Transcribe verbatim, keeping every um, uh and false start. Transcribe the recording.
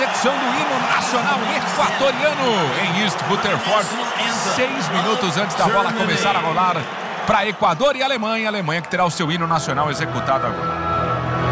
execução do hino nacional equatoriano em East Rutherford, seis minutos antes da bola começar a rolar para Equador e Alemanha. Alemanha que terá o seu hino nacional executado agora.